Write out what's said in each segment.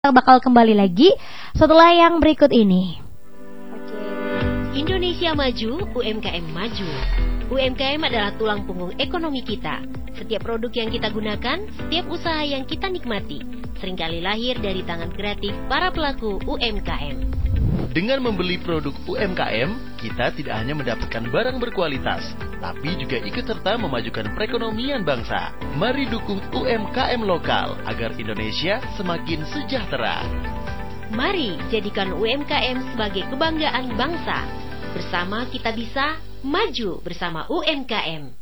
Kita bakal kembali lagi setelah yang berikut ini. Oke. Indonesia maju, UMKM maju. UMKM adalah tulang punggung ekonomi kita. Setiap produk yang kita gunakan, setiap usaha yang kita nikmati, seringkali lahir dari tangan kreatif para pelaku UMKM. Dengan membeli produk UMKM, kita tidak hanya mendapatkan barang berkualitas, tapi juga ikut serta memajukan perekonomian bangsa. Mari dukung UMKM lokal agar Indonesia semakin sejahtera. Mari jadikan UMKM sebagai kebanggaan bangsa. Bersama kita bisa maju bersama UMKM.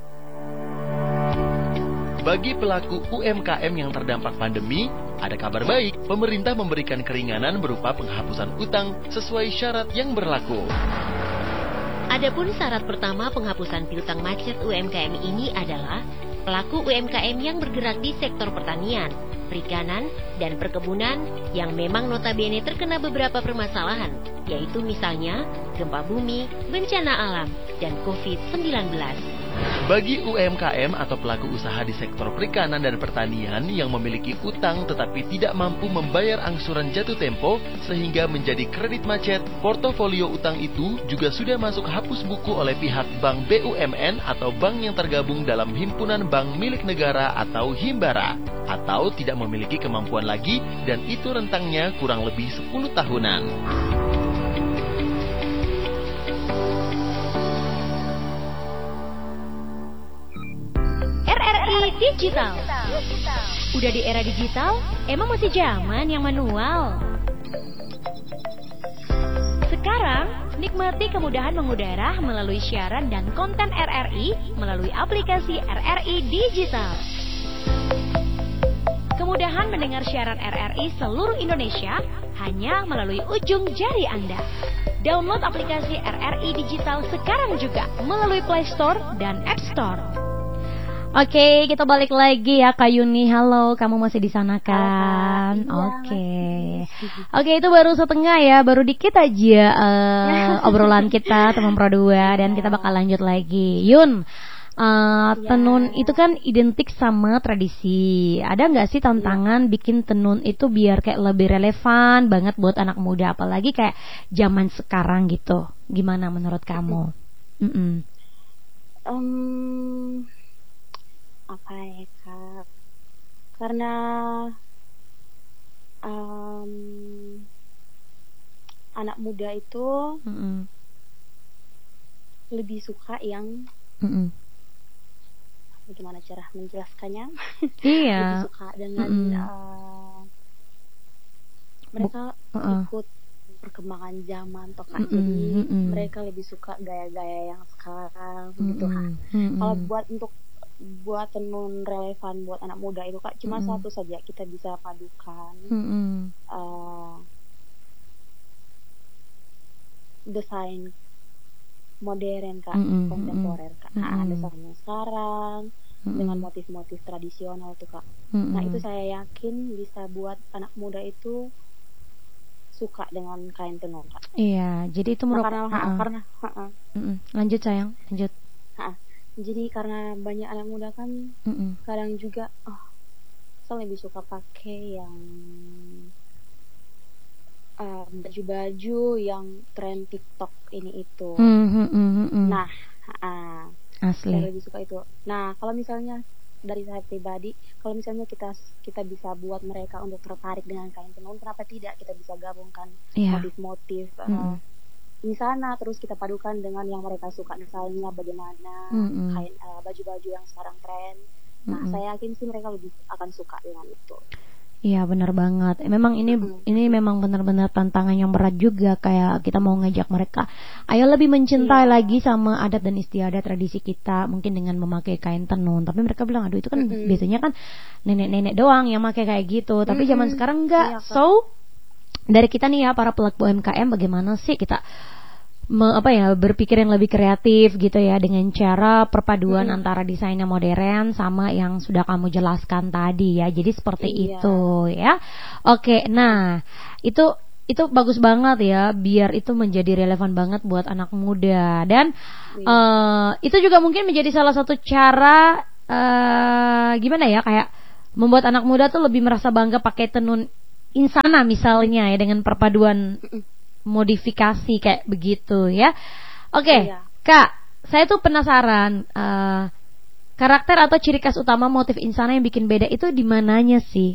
Bagi pelaku UMKM yang terdampak pandemi, ada kabar baik, pemerintah memberikan keringanan berupa penghapusan utang sesuai syarat yang berlaku. Adapun syarat pertama penghapusan piutang macet UMKM ini adalah pelaku UMKM yang bergerak di sektor pertanian, perikanan, dan perkebunan yang memang notabene terkena beberapa permasalahan, yaitu misalnya gempa bumi, bencana alam, dan COVID-19. Bagi UMKM atau pelaku usaha di sektor perikanan dan pertanian yang memiliki utang tetapi tidak mampu membayar angsuran jatuh tempo sehingga menjadi kredit macet, portofolio utang itu juga sudah masuk hapus buku oleh pihak Bank BUMN atau bank yang tergabung dalam Himpunan Bank Milik Negara atau Himbara, atau tidak memiliki kemampuan lagi dan itu rentangnya kurang lebih 10 tahunan. Digital. Udah di era digital, emang masih zaman yang manual? Sekarang, nikmati kemudahan mengudara melalui siaran dan konten RRI melalui aplikasi RRI Digital. Kemudahan mendengar siaran RRI seluruh Indonesia hanya melalui ujung jari Anda. Download aplikasi RRI Digital sekarang juga melalui Play Store dan App Store. Oke, kita balik lagi ya Kak Yuni. Halo, kamu masih di sana kan? Oke, itu baru setengah ya, baru dikit aja obrolan kita teman Pro 2 dan kita bakal lanjut lagi. Yun, tenun itu kan identik sama tradisi. Ada nggak sih tantangan bikin tenun itu biar kayak lebih relevan banget buat anak muda, apalagi kayak zaman sekarang gitu? Gimana menurut kamu? Apa ya Kak, karena anak muda itu lebih suka yang bagaimana cara menjelaskannya. Iya. Lebih suka dengan mereka ikut perkembangan zaman toh Kak. Jadi mereka lebih suka gaya-gaya yang sekarang gitu Kak. Kalau buat tenun relevan buat anak muda itu Kak, cuma satu saja, kita bisa padukan desain modern Kak, kontemporer Kak. Desainnya sekarang dengan motif-motif tradisional tuh Kak. Nah itu saya yakin bisa buat anak muda itu suka dengan kain tenun Kak. Iya, jadi itu karena lanjut sayang, lanjut. Jadi karena banyak anak muda kan kadang juga saya lebih suka pakai yang baju-baju yang tren TikTok ini itu. Nah, asli. saya lebih suka itu. Nah, kalau misalnya dari saya pribadi, kalau misalnya kita bisa buat mereka untuk tertarik dengan kain tenun, kenapa tidak kita bisa gabungkan motif-motif di sana, terus kita padukan dengan yang mereka suka, misalnya bagaimana kain baju-baju yang sekarang tren. Nah, saya yakin sih mereka lebih akan suka dengan itu. Iya, benar banget. Memang ini memang benar-benar tantangan yang berat juga, kayak kita mau ngajak mereka, ayo lebih mencintai lagi sama adat dan istiadat tradisi kita, mungkin dengan memakai kain tenun. Tapi mereka bilang, aduh itu kan biasanya kan nenek-nenek doang yang pakai kayak gitu. Tapi zaman sekarang enggak. So, dari kita nih ya para pelaku UMKM, bagaimana sih kita berpikir yang lebih kreatif gitu ya, dengan cara perpaduan antara desainnya modern sama yang sudah kamu jelaskan tadi ya. Jadi seperti itu ya. Oke, nah itu bagus banget ya, biar itu menjadi relevan banget buat anak muda. Dan itu juga mungkin menjadi salah satu cara gimana ya, kayak membuat anak muda tuh lebih merasa bangga pakai tenun insana misalnya ya, dengan perpaduan modifikasi kayak begitu ya. Oke, Iya. Kak, saya tuh penasaran, karakter atau ciri khas utama motif insana yang bikin beda itu di mananya sih?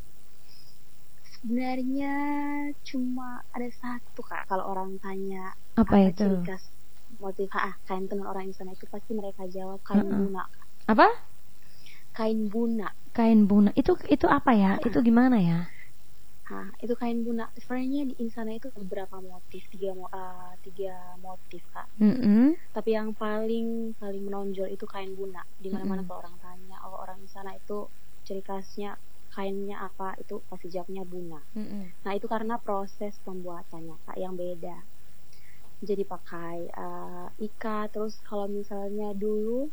Sebenarnya cuma ada satu Kak, kalau orang tanya Apa itu? ciri khas motif kain tenun orang insana itu pasti mereka jawab kain buna Kak. Apa? Kain buna. Kain buna. Itu apa ya? Itu gimana ya? Itu kain buna. Sebenarnya di insana itu ada beberapa motif, tiga motif Kak. Tapi yang paling menonjol itu kain buna. Di mana-mana kalau orang tanya, orang insana itu ciri khasnya kainnya apa, itu pasti jawabnya buna. Nah itu karena proses pembuatannya Kak yang beda. Jadi pakai ikat, terus kalau misalnya dulu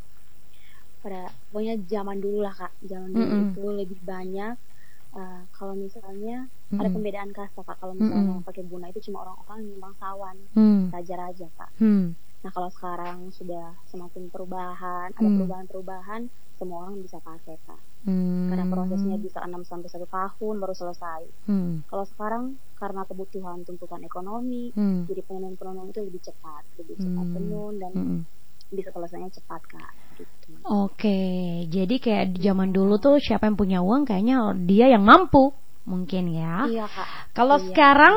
pokoknya zaman dulu lah Kak, zaman dulu itu lebih banyak kalau misalnya ada pembedaan kasta Kak. Kalau misalnya pakai buna itu cuma orang-orang yang bangsawan, raja-raja Kak. Nah kalau sekarang sudah semakin perubahan, ada perubahan-perubahan, semua orang bisa pakai Kak. Karena prosesnya bisa 6-1 tahun baru selesai. Kalau sekarang karena kebutuhan tuntutan ekonomi, jadi penenun itu lebih cepat tenun dan bisa selesainya cepat Kak. Gitu. Oke, jadi kayak di zaman dulu tuh siapa yang punya uang kayaknya dia yang mampu mungkin ya. Iya Kak. Kalau Iya, sekarang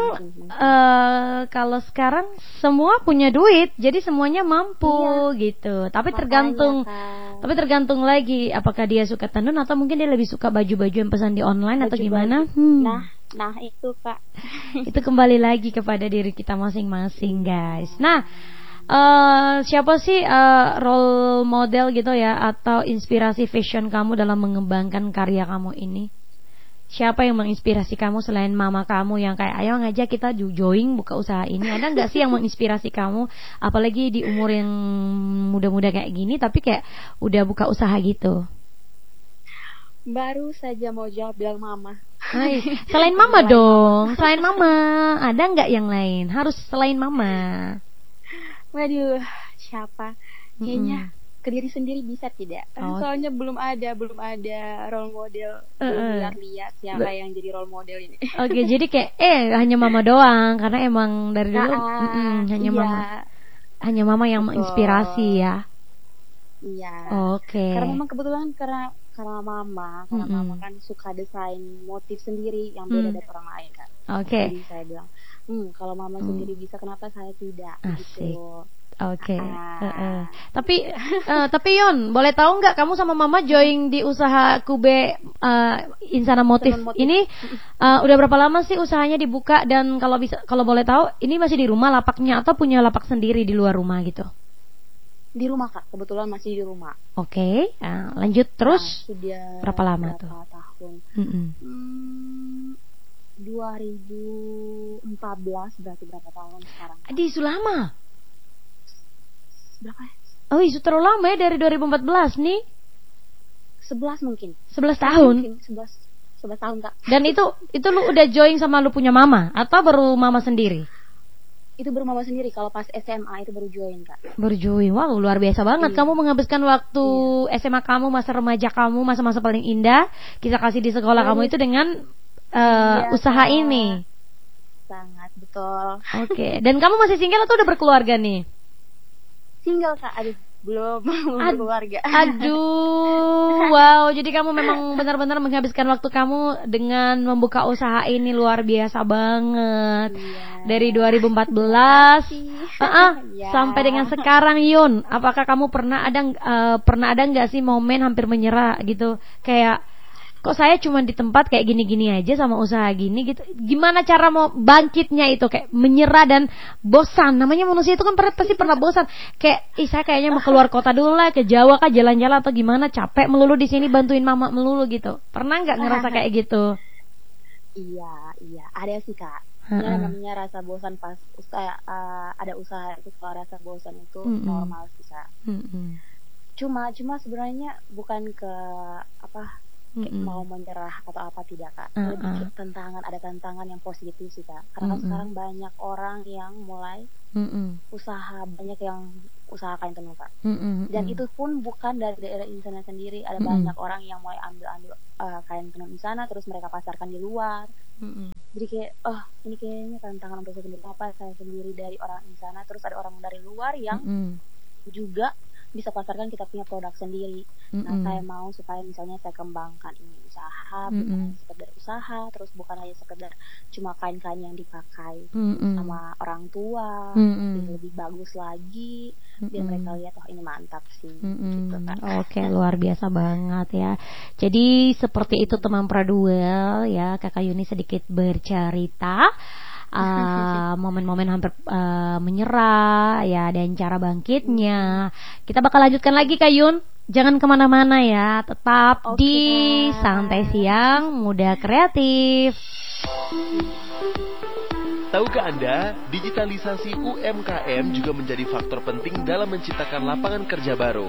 kalau sekarang semua punya duit, jadi semuanya mampu gitu. Tapi tergantung lagi apakah dia suka tenun atau mungkin dia lebih suka baju-baju yang pesan di online atau gimana. Nah itu Kak. Itu kembali lagi kepada diri kita masing-masing guys. Nah, siapa sih role model gitu ya atau inspirasi fashion kamu dalam mengembangkan karya kamu ini? Siapa yang menginspirasi kamu selain mama kamu yang kayak ayo ngajak kita join buka usaha ini? Ada nggak sih yang menginspirasi kamu? Apalagi di umur yang muda-muda kayak gini tapi kayak udah buka usaha gitu. Baru saja mau jawab bilang mama. Hai, selain mama dong, selain mama ada nggak yang lain? Harus selain mama. Waduh, siapa? Kayaknya ke diri sendiri bisa tidak? Soalnya belum ada role model, belum lihat siapa yang jadi role model ini. Oke, jadi kayak hanya mama doang karena emang dari dulu hanya mama yang menginspirasi ya. Iya. Oke. Karena memang kebetulan karena mama kan suka desain motif sendiri yang beda dari orang lain kan. Oke. Jadi saya bilang, kalau mama sendiri bisa, kenapa saya tidak? Asik. Gitu. Oke. Tapi Yon, boleh tahu nggak kamu sama mama join di usaha Kube Insana Motif ini udah berapa lama sih usahanya dibuka, dan kalau boleh tahu ini masih di rumah lapaknya atau punya lapak sendiri di luar rumah gitu? Di rumah Kak, kebetulan masih di rumah. Oke, lanjut terus. Sudah berapa lama tuh? Tahun. 2014 berarti berapa tahun sekarang? Di Sulama. Berapa ya? Oh, itu terlalu lama ya, dari 2014 nih. 11 mungkin. 11 tahun. Mungkin 11 tahun Kak. Dan itu lu udah join sama lu punya mama atau baru mama sendiri? Itu baru mama sendiri, kalau pas SMA itu baru join Kak. Baru join. Wow, luar biasa banget. Kamu menghabiskan waktu SMA kamu, masa remaja kamu, masa-masa paling indah kita kasih di sekolah kamu itu dengan usaha ini. Sangat betul. Oke. Dan kamu masih single atau udah berkeluarga nih? Single Kak, belum berkeluarga. Aduh, wow. Jadi kamu memang benar-benar menghabiskan waktu kamu dengan membuka usaha ini, luar biasa banget. Dari 2014 sampai dengan sekarang, Yun. Apakah kamu pernah ada nggak sih momen hampir menyerah gitu? Kayak kok saya cuma di tempat kayak gini-gini aja sama usaha gini gitu. Gimana cara mau bangkitnya itu, kayak menyerah dan bosan. Namanya manusia itu kan pasti pernah bosan. Kayak saya kayaknya mau keluar kota dulu lah, ke Jawa kah, jalan-jalan atau gimana, capek melulu di sini bantuin mama melulu gitu. Pernah nggak ngerasa kayak gitu? Iya, ada sih Kak. Ya, namanya rasa bosan pas ada usaha itu, kalau rasa bosan itu normal sih Kak. Cuma sebenarnya bukan ke mau menyerah atau apa, tidak Kak. Lebih ke ada tantangan yang positif sih Kak. Karena sekarang banyak orang yang mulai usaha, banyak yang usaha kain tenun Kak. Dan itu pun bukan dari daerah Insana sendiri, ada banyak orang yang mulai ambil kain tenun Insana terus mereka pasarkan di luar. Jadi kayak ini kayaknya tantangan untuk saya sendiri, apa saya sendiri dari orang di sana, terus ada orang dari luar yang juga bisa pasarkan kita punya produk sendiri. Nah, saya mau supaya misalnya saya kembangkan ini usaha, bukan sekedar usaha, terus bukan hanya sekedar cuma kain-kain yang dipakai sama orang tua, lebih bagus lagi, biar mereka lihat ini mantap sih. Gitu, Oke, luar biasa banget ya. Jadi seperti itu teman Praduel ya, Kakak Yuni sedikit bercerita momen-momen hampir menyerah ya, dan cara bangkitnya. Kita bakal lanjutkan lagi Kak Yun. Jangan kemana-mana ya, tetap di Santai Siang Muda Kreatif. Tahukah Anda, digitalisasi UMKM juga menjadi faktor penting dalam menciptakan lapangan kerja baru.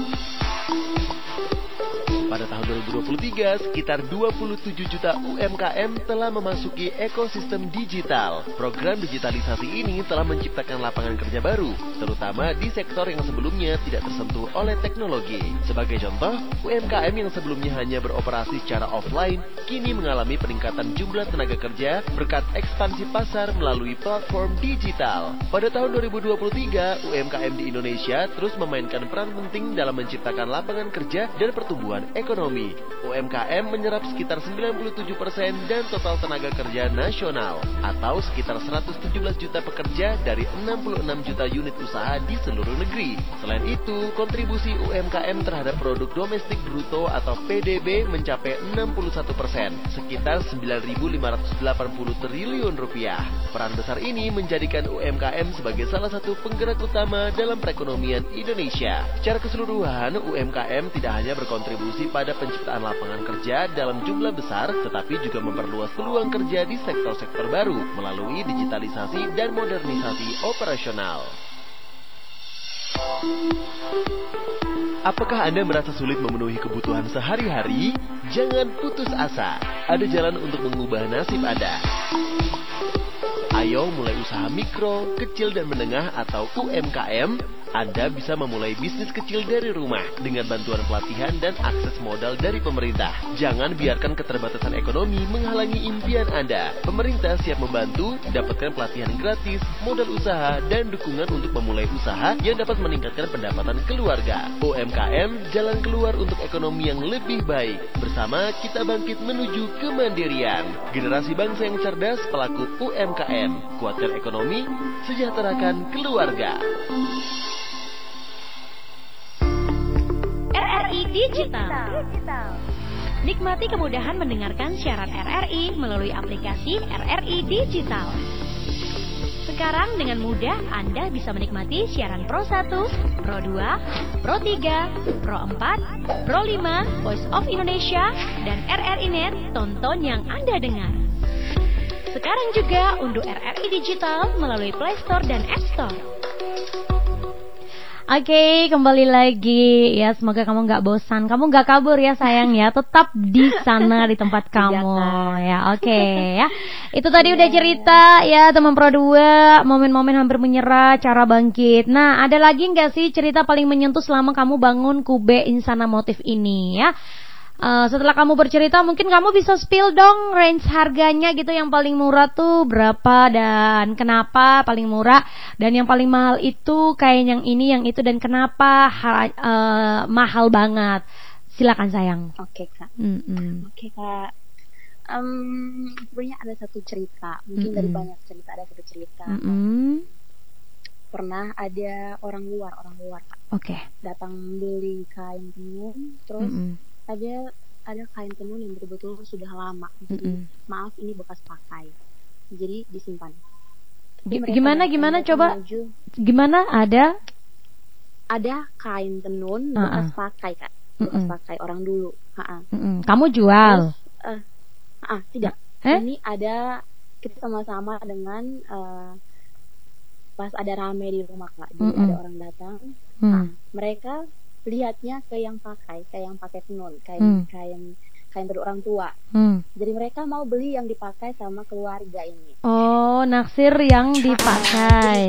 Pada tahun 2023, sekitar 27 juta UMKM telah memasuki ekosistem digital. Program digitalisasi ini telah menciptakan lapangan kerja baru, terutama di sektor yang sebelumnya tidak tersentuh oleh teknologi. Sebagai contoh, UMKM yang sebelumnya hanya beroperasi secara offline, kini mengalami peningkatan jumlah tenaga kerja berkat ekspansi pasar melalui platform digital. Pada tahun 2023, UMKM di Indonesia terus memainkan peran penting dalam menciptakan lapangan kerja dan pertumbuhan ekonomi. UMKM menyerap sekitar 97% dan total tenaga kerja nasional, atau sekitar 117 juta pekerja dari 66 juta unit usaha di seluruh negeri. Selain itu, kontribusi UMKM terhadap produk domestik bruto atau PDB mencapai 61%, sekitar 9.580 triliun rupiah. Peran besar ini menjadikan UMKM sebagai salah satu penggerak utama dalam perekonomian Indonesia. Secara keseluruhan, UMKM tidak hanya berkontribusi pada penciptaan lapangan kerja dalam jumlah besar, tetapi juga memperluas peluang kerja di sektor-sektor baru melalui digitalisasi dan modernisasi operasional. Apakah Anda merasa sulit memenuhi kebutuhan sehari-hari? Jangan putus asa, ada jalan untuk mengubah nasib Anda. Ayo mulai usaha mikro, kecil dan menengah atau UMKM. Anda bisa memulai bisnis kecil dari rumah dengan bantuan pelatihan dan akses modal dari pemerintah. Jangan biarkan keterbatasan ekonomi menghalangi impian Anda. Pemerintah siap membantu, dapatkan pelatihan gratis, modal usaha, dan dukungan untuk memulai usaha yang dapat meningkatkan pendapatan keluarga. UMKM, jalan keluar untuk ekonomi yang lebih baik. Bersama kita bangkit menuju kemandirian. Generasi bangsa yang cerdas, pelaku UMKM. Kuatkan ekonomi, sejahterakan keluarga. RRI Digital. Nikmati kemudahan mendengarkan siaran RRI melalui aplikasi RRI Digital. Sekarang dengan mudah Anda bisa menikmati siaran Pro 1, Pro 2, Pro 3, Pro 4, Pro 5, Voice of Indonesia, dan RRI Net, tonton yang Anda dengar. Sekarang juga unduh RRI Digital melalui Play Store dan App Store. Oke, kembali lagi ya. Semoga kamu nggak bosan, kamu nggak kabur ya sayang ya. Tetap di sana di tempat kamu ya. Oke ya. Itu tadi udah cerita ya teman Pro 2, momen-momen hampir menyerah, cara bangkit. Nah, ada lagi nggak sih cerita paling menyentuh selama kamu bangun Kube Insana Motif ini ya? Setelah kamu bercerita, mungkin kamu bisa spill dong range harganya gitu, yang paling murah tuh berapa dan kenapa paling murah, dan yang paling mahal itu kayak yang ini, yang itu, dan kenapa mahal banget. Silakan sayang. Oke Kak. Oke Kak. Sebenarnya ada satu cerita, mungkin dari banyak cerita ada satu cerita. Pernah ada orang luar Kak. Datang beli kain tenun, terus ada kain tenun yang betul-betul sudah lama. Jadi, maaf ini bekas pakai. Jadi disimpan. Gimana coba? Gimana ada kain tenun bekas pakai Kak. Bekas pakai orang dulu. Kamu jual? Terus, tidak. Ini ada kita sama-sama dengan pas ada rame di rumah Kak. Jadi ada orang datang. Mereka lihatnya ke yang pakai tenun, kain tenun orang tua. Jadi mereka mau beli yang dipakai sama keluarga ini. Oh, naksir yang dipakai.